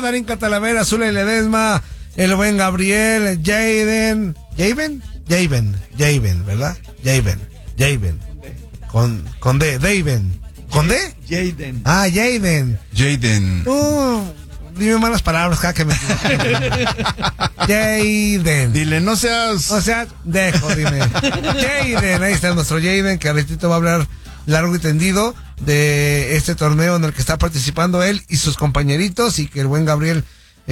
Darín Catalavera, Zule Ledesma, el buen Gabriel, Jaden, ¿verdad? Jaden. Con D, Daven. ¿Con D? Jaden. Ah, Jaden. Dime malas palabras cada que me Jaden. Dile, no seas, dime. Jaden, ahí está nuestro Jaden, que al ratito va a hablar largo y tendido de este torneo en el que está participando él y sus compañeritos, y que el buen Gabriel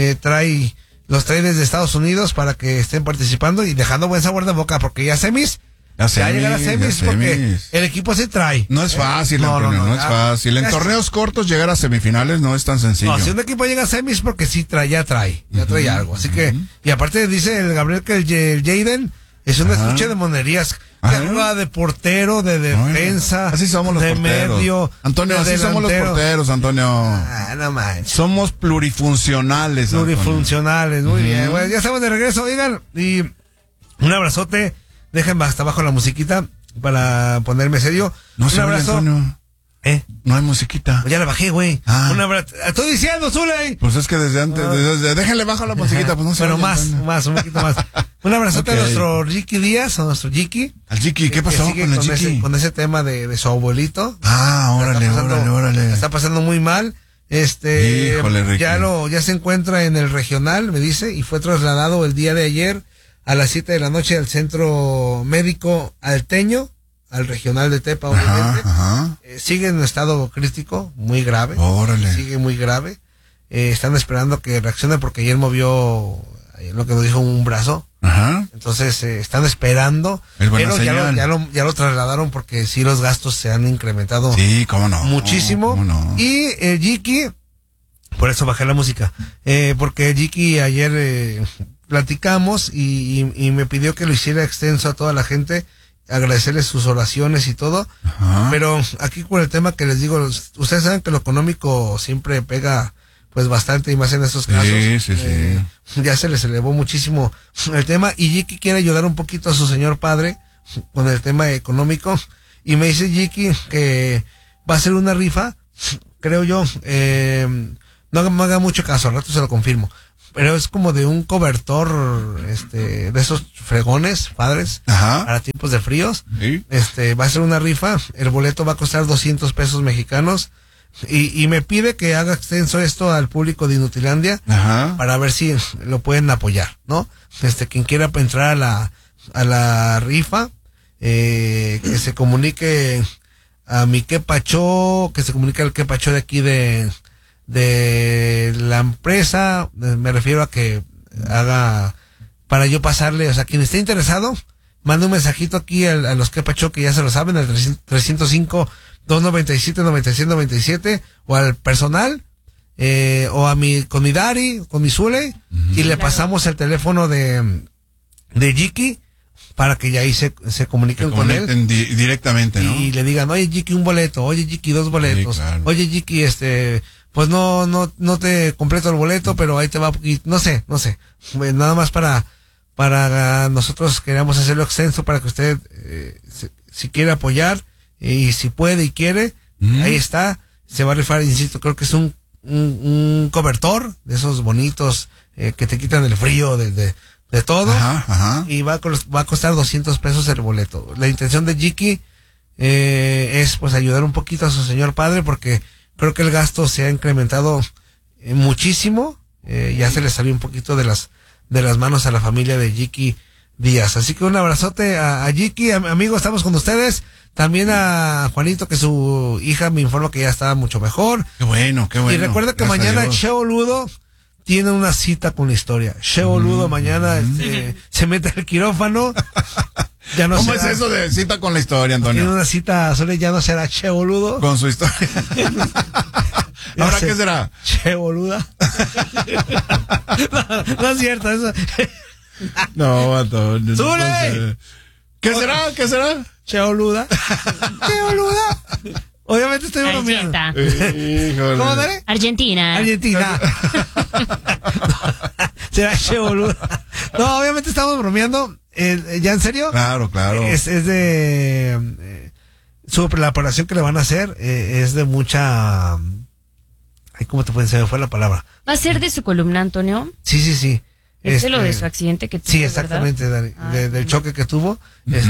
los trae desde Estados Unidos para que estén participando y dejando buen sabor de boca, porque ya llegar a semis porque el equipo se trae. No es fácil, Antonio, no es fácil. En torneos cortos llegar a semifinales no es tan sencillo. No, si un equipo llega a semis porque sí ya trae algo. Así que, y aparte dice el Gabriel que el Jaden es un estuche de monerías. Que juega de portero, de defensa. Así somos los porteros. Medio, Antonio, así somos los porteros, Antonio. No manches. Somos plurifuncionales, Plurifuncionales, muy bien. Bueno, ya estamos de regreso, oigan. Y un abrazote. Déjenme hasta abajo la musiquita para ponerme serio. No un abrazo. Antonio. No hay musiquita. Ya la bajé, güey. Un abrazo. Estoy diciendo, Zule. Pues es que desde antes, déjenle bajo la musiquita, pues no sé. Pero un poquito más. Un abrazote a nuestro Ricky Díaz, a nuestro Jiki. Al Jiki, ¿qué pasó con el Jiki? Con ese tema de su abuelito. Órale. Está pasando muy mal. Híjole, Ricky. Ya se encuentra en el regional, me dice, y fue trasladado el día de ayer a las 7 de la noche al centro médico alteño, al regional de Tepa, obviamente. Sigue en un estado crítico, muy grave. Órale. Sigue muy grave. Están esperando que reaccione porque ayer movió, lo que nos dijo, un brazo. Entonces están esperando. Pero ya lo trasladaron porque sí los gastos se han incrementado. Sí, cómo no. Muchísimo. ¿Cómo no? Y Jiki, por eso bajé la música, porque Jiki ayer platicamos y me pidió que lo hiciera extenso a toda la gente, agradecerles sus oraciones y todo. Pero aquí con el tema que les digo, ustedes saben que lo económico siempre pega pues bastante, y más en estos casos. Sí. Ya se les elevó muchísimo el tema, y Jiki quiere ayudar un poquito a su señor padre con el tema económico, y me dice Jiki que va a hacer una rifa, creo yo, no me haga mucho caso, al rato se lo confirmo, pero es como de un cobertor, de esos fregones, padres, para tiempos de fríos. ¿Sí? Va a ser una rifa, el boleto va a costar 200 pesos mexicanos, y me pide que haga extenso esto al público de Inutilandia, para ver si lo pueden apoyar, ¿no? Quien quiera entrar a la rifa, que se comunique a mi Quepacho, que se comunique al Quepacho de aquí de la empresa, me refiero a que haga, para yo pasarle, o sea, quien esté interesado, mande un mensajito aquí a los Quepacho, que ya se lo saben, al 305-297-9697, o al personal, o con mi Dari, con mi Zule, y le pasamos el teléfono de Jiki, para que ya ahí se comuniquen con él directamente, ¿no? Y le digan, oye Jiki, un boleto, oye Jiki, 2 boletos, claro. Oye Jiki, pues no te completo el boleto, pero ahí te va, y no sé, nada más para nosotros queremos hacerlo extenso, para que usted si quiere apoyar, y si puede y quiere, ahí está, se va a rifar, insisto, creo que es un cobertor de esos bonitos, que te quitan el frío de todo, y va a costar 200 pesos el boleto. La intención de Jiki es pues ayudar un poquito a su señor padre, porque creo que el gasto se ha incrementado muchísimo, ya se le salió un poquito de las manos a la familia de Jiki Díaz. Así que un abrazote a Jiki, amigos, estamos con ustedes. También a Juanito, que su hija me informa que ya está mucho mejor. Qué bueno. Y recuerda que mañana Che Boludo tiene una cita con la historia. Che Boludo mañana se mete al quirófano. Ya no ¿Cómo es eso de cita con la historia, Antonio? Tiene una cita, solo ya no será Che Boludo. Con su historia. ¿Ahora qué será? Che Boluda. No es cierto, eso. No, Antonio. ¡Zule! ¿Qué será? Che Boluda. Che Boluda. Obviamente estoy bromeando. ¿Cómo dale? Argentina. Será Che Boluda. No, obviamente estamos bromeando. ¿Ya en serio? Claro. Es de la operación que le van a hacer, es de mucha Ay, ¿cómo te puede? Se me fue la palabra. ¿Va a ser de su columna, Antonio? Sí. ¿Es de lo de su accidente que tuvo? Sí, exactamente, Dari, del choque que tuvo.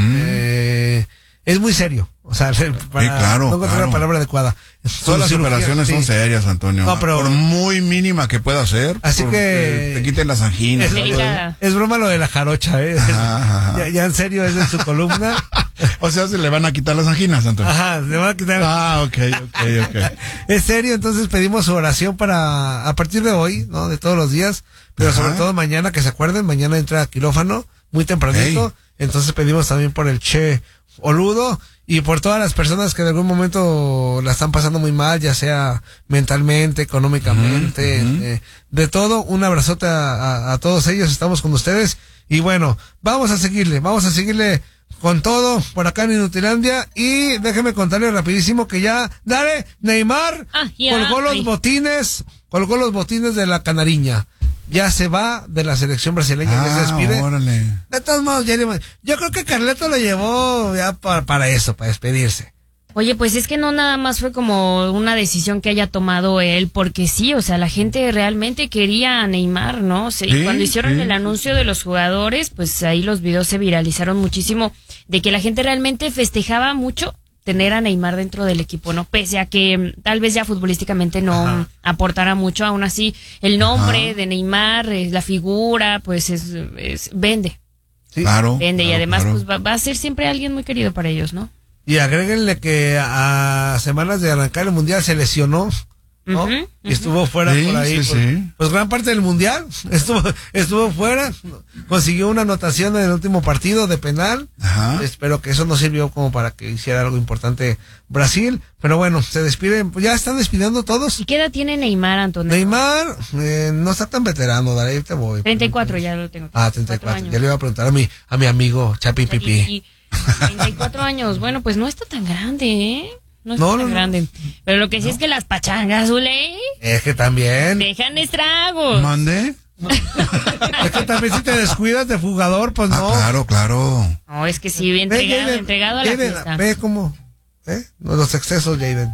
Es muy serio. O sea, claro, no encontré la palabra adecuada. Todas las operaciones son serias, Antonio. No, pero, por muy mínima que pueda ser. Así que te quiten las anginas. Es broma lo de la jarocha, Ajá. Ya en serio es de su columna. O sea, se le van a quitar las anginas, Antonio. Ajá, se le van a quitar. Ok. Es serio, entonces pedimos su oración a partir de hoy, ¿no? De todos los días, pero sobre todo mañana, que se acuerden, mañana entra a quirófano, muy tempranito. Entonces pedimos también por el Che Oludo y por todas las personas que de algún momento la están pasando muy mal, ya sea mentalmente, económicamente, de todo. Un abrazote a todos ellos, estamos con ustedes y bueno, vamos a seguirle con todo por acá en Inutilandia y déjeme contarle rapidísimo que ya, Neymar colgó los botines de la canariña. Ya se va de la selección brasileña, ya se despide. Órale. De todos modos, yo creo que Carleto lo llevó ya para eso, para despedirse. Oye, pues es que no nada más fue como una decisión que haya tomado él, porque sí, o sea, la gente realmente quería a Neymar, ¿no? Y cuando hicieron el anuncio de los jugadores, pues ahí los videos se viralizaron muchísimo, de que la gente realmente festejaba mucho tener a Neymar dentro del equipo, ¿no? Pese a que tal vez ya futbolísticamente no aportara mucho, aún así el nombre de Neymar, la figura, pues vende. Sí. Claro. Vende y además pues va a ser siempre alguien muy querido para ellos, ¿no? Y agréguenle que a semanas de arrancar el mundial se lesionó, ¿no? Y estuvo fuera por ahí. Pues gran parte del mundial estuvo fuera. Consiguió una anotación en el último partido de penal. Espero que eso no sirvió como para que hiciera algo importante Brasil. Pero bueno, se despiden. Pues ya están despidiendo todos. ¿Y qué edad tiene Neymar, Antonio? Neymar no está tan veterano, Daré, te voy. 34, ya lo tengo. 34 años. Ya le iba a preguntar a mi amigo Chapi Pipi. 34 años. Bueno, pues no está tan grande, ¿eh? No está tan grande. Pero lo que sí es que las pachangas, Zule, es que también dejan estragos. ¿Mande? Es que también si te descuidas de jugador, pues no. Claro. No, es que sí, entregado a la fiesta. Ve cómo, los excesos, Jaden.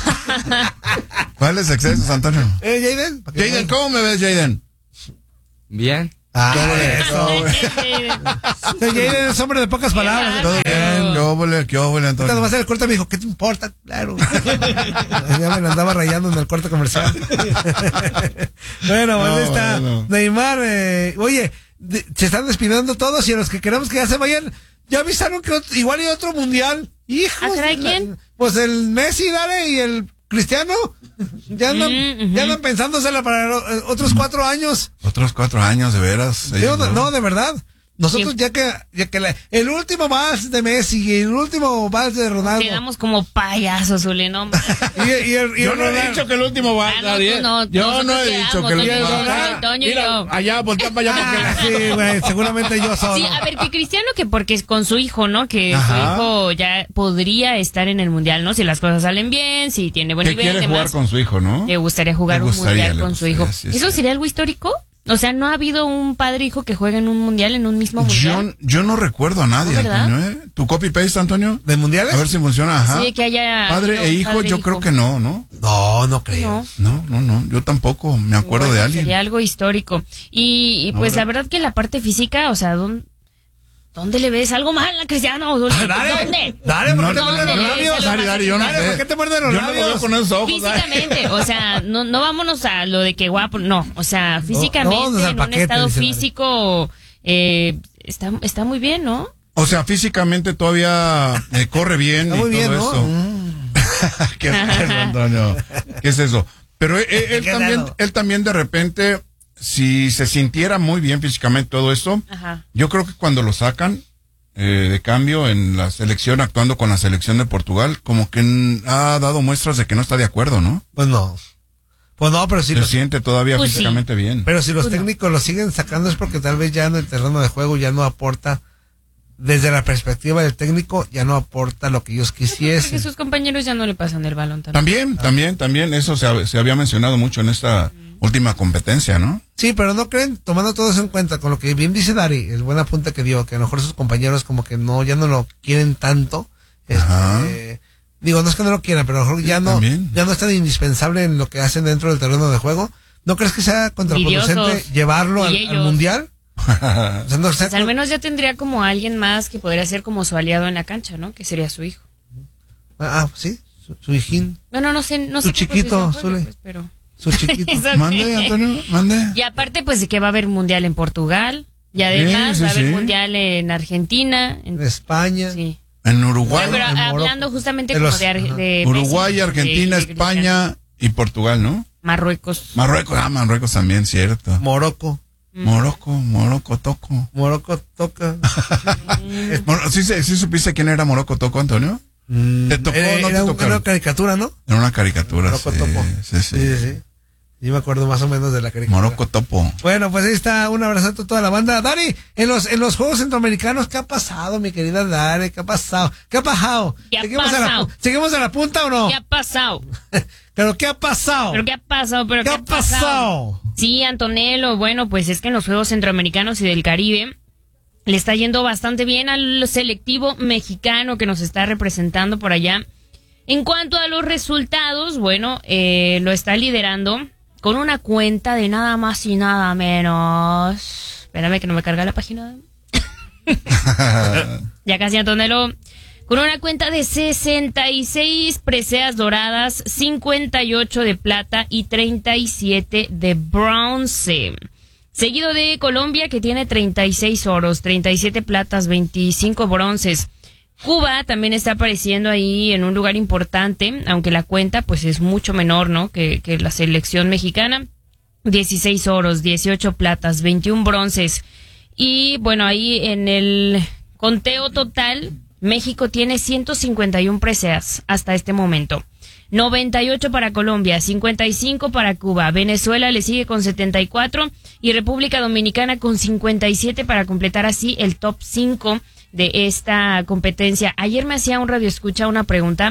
¿Cuáles excesos, Antonio? Jaden. Jaden, ¿cómo me ves, Jaden? Bien. Eso. Jaden es hombre de pocas palabras. Todo bien, ¿qué óvole, Antonio? Cuando va a hacer el corte me dijo, ¿qué te importa? Claro. Ya me lo andaba rayando en el corte comercial. Bueno, está Neymar. Oye, se están despidiendo todos y a los que queremos que ya se vayan, ya avisaron que igual hay otro mundial. Hijos. ¿Quién? Pues el Messi, y el Cristiano. Ya andan pensándosela para otros 4 años. Otros 4 años, de veras. No, de verdad. Nosotros ya que el último vals de Messi y el último vals de Ronaldo. Quedamos como payasos, Zule, ¿no? Yo no he dicho que el último vals, yo no he dicho que el último vals. Mira, allá, voltea para allá. Sí, güey, seguramente yo solo. Sí, a ver, que Cristiano, que porque es con su hijo, ¿no? Que su hijo ya podría estar en el Mundial, ¿no? Si las cosas salen bien, si tiene buen nivel. Que quiere jugar con su hijo, ¿no? Le gustaría jugar un Mundial con su hijo. ¿Eso sería algo histórico? O sea, ¿no ha habido un padre e hijo que juegue en un mundial, en un mismo mundial? Yo no recuerdo a nadie, ¿no, Antonio, ¿Tu copy-paste, Antonio? ¿De mundiales? A ver si funciona, Sí, que haya... Padre e hijo, yo creo que no. No creo. No, yo tampoco me acuerdo de alguien. Sería algo histórico. Y pues la verdad que la parte física, o sea, ¿dónde le ves algo mal a Cristiano? ¿Dónde? ¿Por qué te muerden los labios? Yo no lo veo con esos ojos. Físicamente, o sea, no vámonos a lo de que guapo, no. O sea, físicamente, en un estado físico, está muy bien, ¿no? O sea, físicamente todavía corre bien y muy bien, todo eso. ¿Qué es eso, Antonio? ¿Qué es eso? Pero él también de repente, si se sintiera muy bien físicamente todo esto, yo creo que cuando lo sacan de cambio en la selección, actuando con la selección de Portugal, como que ha dado muestras de que no está de acuerdo, ¿no? Pues no, pero si se siente todavía físicamente bien. Pero si los técnicos lo siguen sacando es porque tal vez ya en el terreno de juego ya no aporta. Desde la perspectiva del técnico, ya no aporta lo que ellos quisiesen. Porque sus compañeros ya no le pasan el balón también. También, eso se había mencionado mucho en esta última competencia, ¿no? Sí, pero no creen, tomando todo eso en cuenta, con lo que bien dice Dari, el buen apunte que dio, que a lo mejor sus compañeros como que ya no lo quieren tanto, Digo, no es que no lo quieran, pero a lo mejor ya no es tan indispensable en lo que hacen dentro del terreno de juego. ¿No crees que sea contraproducente llevarlo al mundial? O sea, pues al menos ya tendría como alguien más que podría ser como su aliado en la cancha, ¿no? Que sería su hijo. Sí, su hijín. Bueno, no sé. Su chiquito, pero... Su chiquito. Mande, Antonio, mande. Y aparte, pues, de que va a haber mundial en Portugal. Y además va a haber mundial en Argentina. En España. Sí. En Uruguay. Pero hablando justamente como de Uruguay, Messi, Argentina, España y Portugal, ¿no? Marruecos. Marruecos también, cierto. Morocco toca. ¿Sí supiste quién era Morocco Toco, Antonio? ¿Te tocó o no te tocó? Era una caricatura, ¿no? Era una caricatura, Morocco Topo. Sí. Yo me acuerdo más o menos de la caricatura. Morocco Topo. Bueno, pues ahí está, un abrazo a toda la banda. Dari, en los Juegos Centroamericanos, ¿qué ha pasado, mi querida Dari? ¿Qué ha pasado? ¿Seguimos a la punta o no? ¿Qué ha pasado? ¿Pero qué ha pasado? ¿Pero qué ha pasado? Sí, Antonello, bueno, pues es que en los Juegos Centroamericanos y del Caribe le está yendo bastante bien al selectivo mexicano que nos está representando por allá. En cuanto a los resultados, bueno, lo está liderando con una cuenta de nada más y nada menos. Espérame que no me carga la página. Ya casi, Antonello. Con una cuenta de 66 preseas doradas, 58 de plata y 37 de bronce. Seguido de Colombia, que tiene 36 oros, 37 platas, 25 bronces. Cuba también está apareciendo ahí en un lugar importante, aunque la cuenta pues es mucho menor, ¿no? Que la selección mexicana. 16 oros, 18 platas, 21 bronces. Y bueno, ahí en el conteo total, México tiene 151 preseas hasta este momento. 98 para Colombia, 55 para Cuba. Venezuela le sigue con 74 y República Dominicana con 57 para completar así el top 5 de esta competencia. Ayer me hacía un radioescucha una pregunta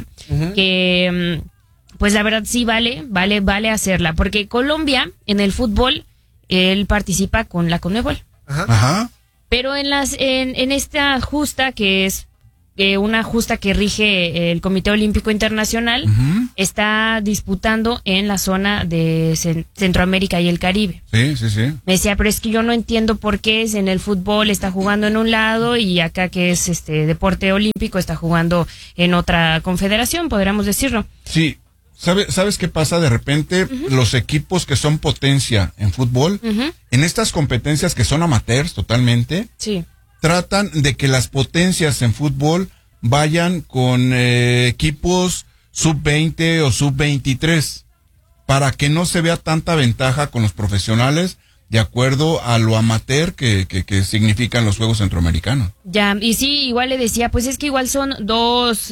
que pues la verdad sí vale hacerla, porque Colombia en el fútbol él participa con la Conmebol. Ajá. Pero en esta justa que es una justa que rige el Comité Olímpico Internacional, está disputando en la zona de Centroamérica y el Caribe. Sí. Me decía, pero es que yo no entiendo por qué es en el fútbol está jugando en un lado y acá que es deporte olímpico está jugando en otra confederación, podríamos decirlo. Sí. ¿Sabes qué pasa? De repente los equipos que son potencia en fútbol, en estas competencias que son amateurs totalmente, sí, tratan de que las potencias en fútbol vayan con equipos sub-20 o sub-23 para que no se vea tanta ventaja con los profesionales de acuerdo a lo amateur que significan los Juegos Centroamericanos. Ya, y sí, igual le decía, pues es que igual son dos,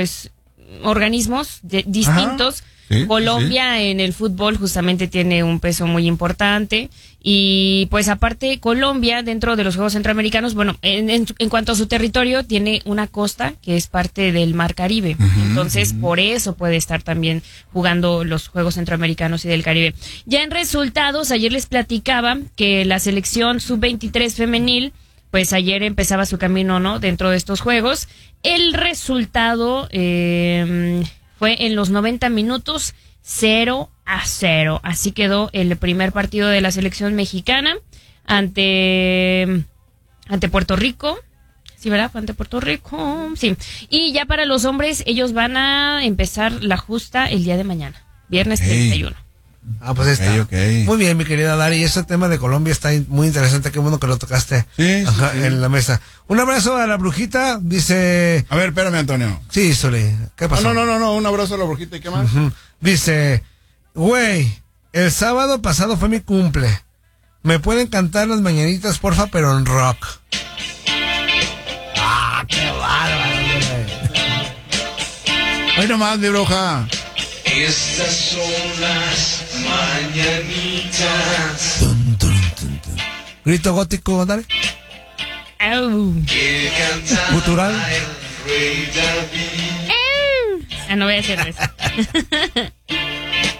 organismos distintos. Sí, Colombia en el fútbol justamente tiene un peso muy importante y pues aparte Colombia dentro de los Juegos Centroamericanos, bueno, en cuanto a su territorio tiene una costa que es parte del Mar Caribe, entonces por eso puede estar también jugando los Juegos Centroamericanos y del Caribe. Ya en resultados, ayer les platicaba que la selección sub-23 femenil pues ayer empezaba su camino, ¿no? Dentro de estos juegos. El resultado fue en los 90 minutos 0-0. Así quedó el primer partido de la selección mexicana ante Puerto Rico. Sí, ¿verdad? Ante Puerto Rico. Sí. Y ya para los hombres, ellos van a empezar la justa el día de mañana, viernes 31. Pues ahí está. Okay. Muy bien, mi querida Dari. Ese tema de Colombia está muy interesante. Qué bueno que lo tocaste en la mesa. Un abrazo a la brujita. Dice. A ver, espérame, Antonio. Sí, Sole. ¿Qué pasó? No. Un abrazo a la brujita. ¿Y qué más? Dice. Güey, el sábado pasado fue mi cumple. ¿Me pueden cantar las mañanitas, porfa, pero en rock? ¡Qué bárbaro, güey! Hoy nomás, mi bruja. Estas son las mañanitas. Dun, dun, dun, dun. Grito gótico, dale. Que cantaba Gutural. el rey David. No voy a hacer eso.